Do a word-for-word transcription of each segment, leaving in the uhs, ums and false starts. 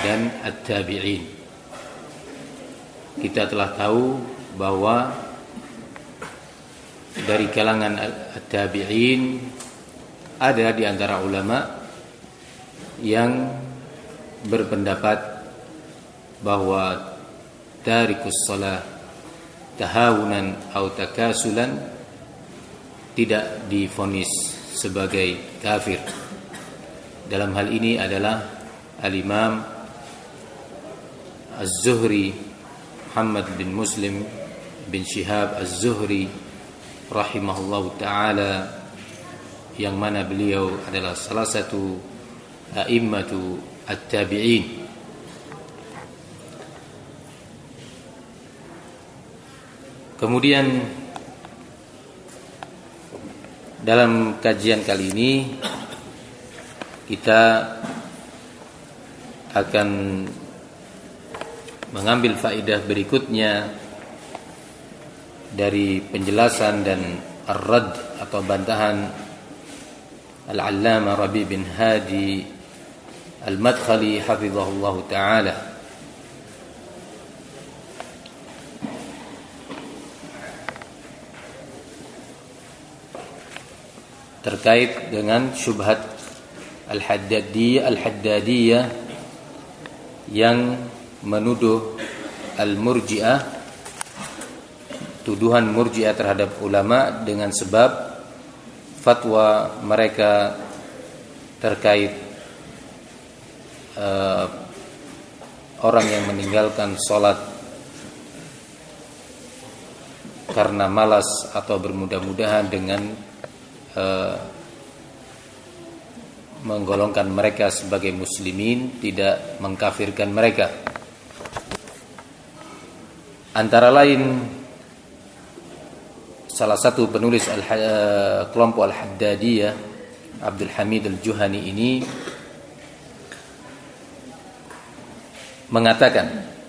dan at-tabi'in. Kita telah tahu bahwa dari kalangan at-tabi'in ada di antara ulama yang berpendapat bahwa tarikus shalah tahawunan atau takasulan tidak divonis sebagai kafir. Dalam hal ini adalah Al-Imam Az-Zuhri Muhammad bin Muslim bin Shihab Az-Zuhri rahimahullahu ta'ala, yang mana beliau adalah salah satu a'immatu at-tabi'in. Kemudian dalam kajian kali ini kita akan mengambil faedah berikutnya dari penjelasan dan ar-rad atau bantahan Al-Allamah Rabi' bin Hadi Al-Madkhali hafizahullahu ta'ala. Terkait dengan syubhat Al-Haddadiyah Al-Haddadiyah yang menuduh Al-Murji'ah, tuduhan Murji'ah terhadap ulama dengan sebab fatwa mereka terkait uh, orang yang meninggalkan sholat karena malas atau bermudah-mudahan dengan uh, menggolongkan mereka sebagai muslimin, tidak mengkafirkan mereka. Antara lain salah satu penulis al- kelompok Al-Haddadiyah, Abdul Hamid Al-Juhani ini mengatakan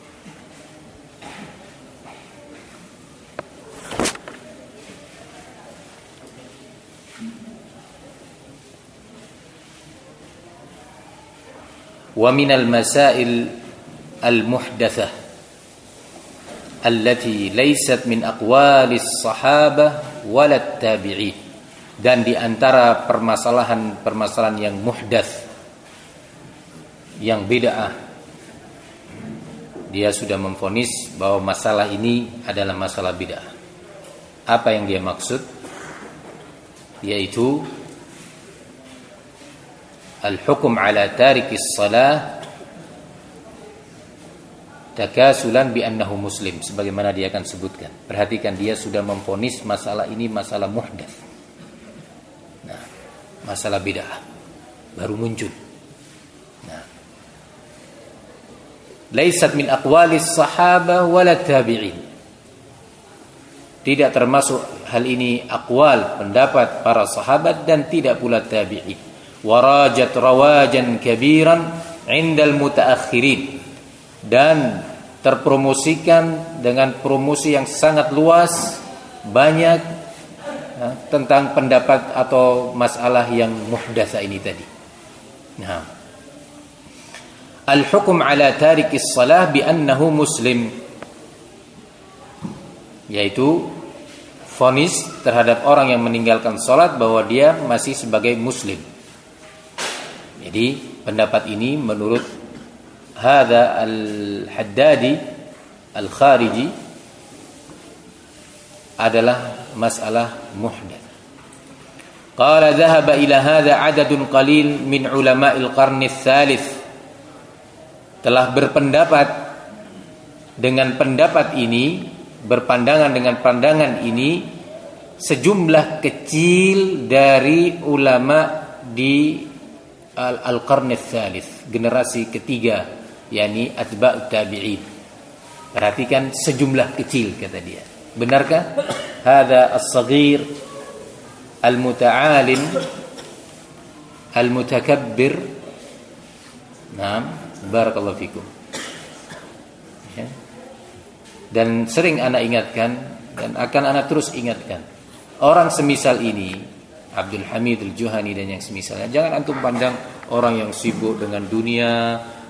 wa minal masail al-muhdatsah allati laysat min aqwalis sahabah walat tabi'in, dan di antara permasalahan-permasalahan yang muhdats, yang bid'ah, dia sudah memvonis bahwa masalah ini adalah masalah bid'ah. Apa yang dia maksud? Yaitu al-hukm ala tarikis salah takasulan bi annahu muslim, sebagaimana dia akan sebutkan. Perhatikan, dia sudah memvonis masalah ini masalah muhdats. Nah, masalah bid'ah baru muncul. Nah, laisat min aqwalis sahabah wala tabi'in, tidak termasuk hal ini aqwal, pendapat para sahabat, dan tidak pula tabi'in. Warajat rawajan kabiran indal mutaakhirin, dan terpromosikan dengan promosi yang sangat luas, banyak ya, tentang pendapat atau masalah yang muhdasa ini tadi. Nah, al-hukm ala tarikis salah bi annahu muslim, yaitu vonis terhadap orang yang meninggalkan salat bahwa dia masih sebagai muslim. Jadi pendapat ini menurut hadza al-Haddadi al-Khariji adalah masalah muhdats. Qala dhahaba ila hadza adadun qalil min ulama'il qarni tsalits, telah berpendapat dengan pendapat ini, berpandangan dengan pandangan ini sejumlah kecil dari ulama di al-qarni tsalits, generasi ketiga, yakni atba'ut tabi'in. Perhatikan, sejumlah kecil kata dia. Benarkah? Hadza as-saghir al-muta'alim al-mutakabbir. Naam, barakallahu fikum. Ya. Dan sering ana ingatkan dan akan ana terus ingatkan, orang semisal ini, Abdul Hamid Al-Juhani dan yang semisalnya, jangan antum pandang orang yang sibuk dengan dunia,